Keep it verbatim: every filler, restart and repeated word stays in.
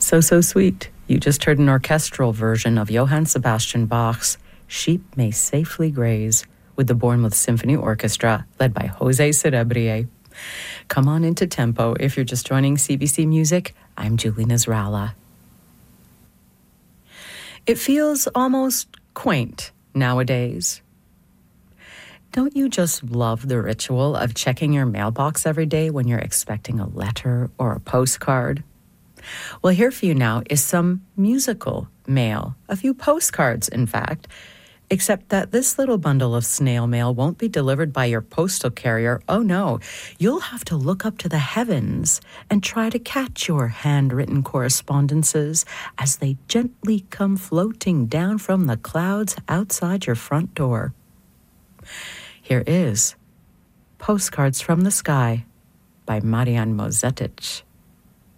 So, so sweet. You just heard an orchestral version of Johann Sebastian Bach's Sheep May Safely Graze with the Bournemouth Symphony Orchestra, led by Jose Cerebrier. Come on into tempo. If you're just joining C B C Music, I'm Julie Nasrallah. It feels almost quaint nowadays. Don't you just love the ritual of checking your mailbox every day when you're expecting a letter or a postcard? Well, here for you now is some musical mail, a few postcards, in fact, except that this little bundle of snail mail won't be delivered by your postal carrier. Oh, no. You'll have to look up to the heavens and try to catch your handwritten correspondences as they gently come floating down from the clouds outside your front door. Here is Postcards from the Sky by Marian Mozetic.